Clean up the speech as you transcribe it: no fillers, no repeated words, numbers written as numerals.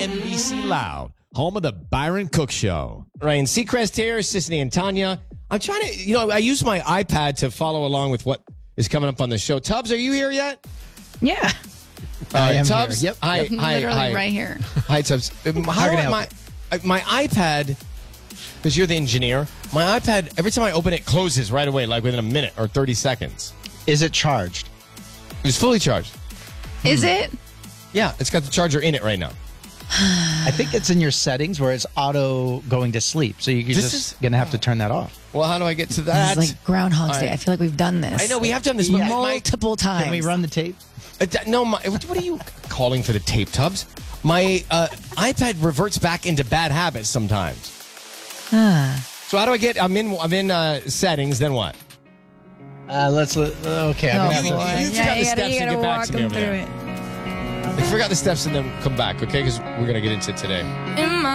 NBC Loud, home of the Byron Cook Show. Ryan Seacrest here, Sisney and Tanya. I'm trying to, I use my iPad to follow along with what is coming up on the show. Tubbs, are you here yet? Yeah. I am Tubbs? here. Yep. Hi, Literally right here. Hi, Tubbs. How can I help My iPad, because you're the engineer, my iPad, every time I open it, closes right away, like within a minute or 30 seconds. Is it charged? It's fully charged. Is it? Yeah, it's got the charger in it right now. I think it's in your settings where it's auto going to sleep. So you're just going to have to turn that off. Well, how do I get to that? It's like Groundhog's Day. I feel like we've done this. I know, we have done this. Yeah. multiple times. Can we run the tape? No, what are you calling for the tape, Tubbs? My iPad reverts back into bad habits sometimes. So how do I get? I'm in settings. Then what? Okay. I'm gonna have to- You forgot the steps and get back to me over there. I forgot the steps and then come back, okay? Because we're gonna get into it today.